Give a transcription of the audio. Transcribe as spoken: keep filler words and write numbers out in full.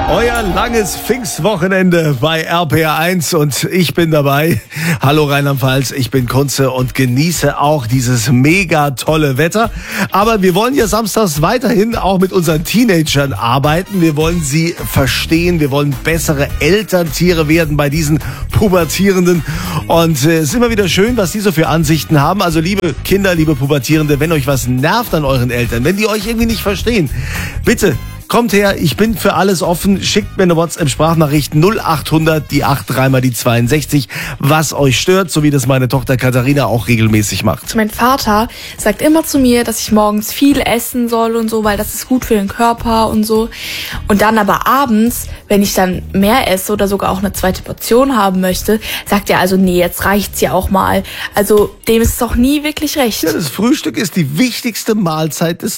Euer langes Pfingstwochenende bei R P R eins und ich bin dabei. Hallo Rheinland-Pfalz, ich bin Kunze und genieße auch dieses mega tolle Wetter. Aber wir wollen ja samstags weiterhin auch mit unseren Teenagern arbeiten. Wir wollen sie verstehen, wir wollen bessere Elterntiere werden bei diesen Pubertierenden. Und äh, es ist immer wieder schön, was die so für Ansichten haben. Also liebe Kinder, liebe Pubertierende, wenn euch was nervt an euren Eltern, wenn die euch irgendwie nicht verstehen, bitte kommt her, ich bin für alles offen. Schickt mir eine WhatsApp-Sprachnachricht null achthundert, die acht, dreimal die zweiundsechzig, was euch stört, so wie das meine Tochter Katharina auch regelmäßig macht. Mein Vater sagt immer zu mir, dass ich morgens viel essen soll und so, weil das ist gut für den Körper und so. Und dann aber abends, wenn ich dann mehr esse oder sogar auch eine zweite Portion haben möchte, sagt er also, nee, jetzt reicht's ja auch mal. Also dem ist es auch nie wirklich recht. Ja, das Frühstück ist die wichtigste Mahlzeit des